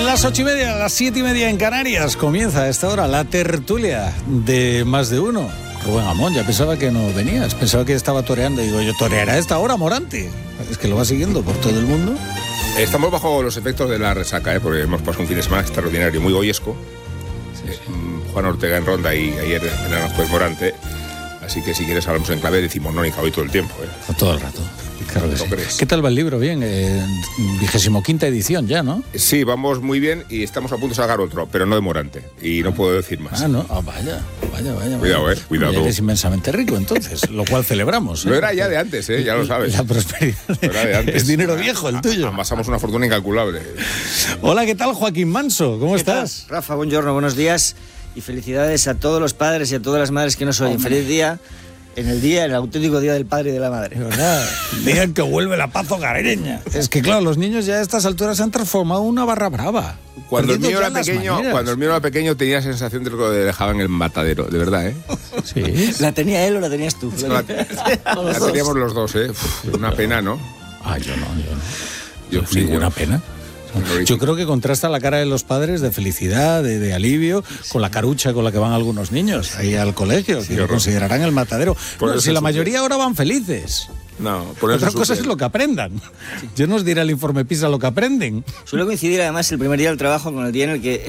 Las 8:30, las 7:30 en Canarias, comienza a esta hora la tertulia de Más de Uno. Rubén Amón, ya pensaba que no venías, pensaba que estaba toreando. Digo, yo toreará a esta hora Morante. Es que lo va siguiendo por todo el mundo. Estamos bajo los efectos de la resaca, porque hemos pasado un fin de semana extraordinario, muy goyesco. Sí. Juan Ortega en Ronda y ayer en Aranjuez Morante. Así que si quieres hablamos en clave decimonónica hoy todo el tiempo. Todo el rato. Claro que sí. ¿Qué tal va el libro? Bien, 25ª edición ya, ¿no? Sí, vamos muy bien y estamos a punto de sacar otro, pero no de Morante. Y no puedo decir más. Ah, no, vaya. Cuidado. Eres inmensamente rico, entonces, lo cual celebramos. No era ya de antes, ya lo sabes. La prosperidad era de antes. Es dinero viejo el tuyo. Amasamos una fortuna incalculable. Hola, ¿qué tal, Joaquín Manso? ¿Cómo estás? Rafa, buongiorno, buenos días. Y felicidades a todos los padres y a todas las madres que nos oyen. Feliz día. En el auténtico día del padre y de la madre. ¿Verdad? Día en que vuelve la paz hogareña. Es que claro, los niños ya a estas alturas se han transformado en una barra brava. Cuando el mío era pequeño tenía la sensación de que lo dejaban en el matadero, de verdad, ¿eh? Sí. ¿La tenía él o la tenías tú? La teníamos los dos, ¿eh? Una pena, ¿no? Yo no. Ninguna pena. Yo creo que contrasta la cara de los padres de felicidad, de alivio, con la carucha con la que van algunos niños ahí al colegio, que lo considerarán el matadero. Si la mayoría ahora van felices. No, por eso otra cosa es lo que aprendan. Yo no os diré el informe PISA lo que aprenden. Suele coincidir además el primer día del trabajo con el día en el que